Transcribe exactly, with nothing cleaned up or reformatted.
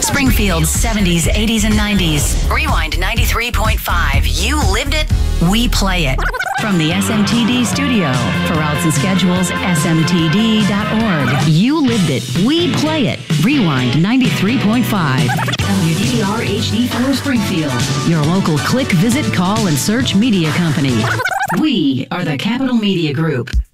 Springfield's seventies, eighties, and nineties. Rewind ninety-three point five. You lived it, we play it. From the S M T D studio. For routes and schedules, S M T D dot org. You lived it, we play it. Rewind ninety-three point five. W D R H D four Springfield. Your local click, visit, call, and search media company. We are the Capital Media Group.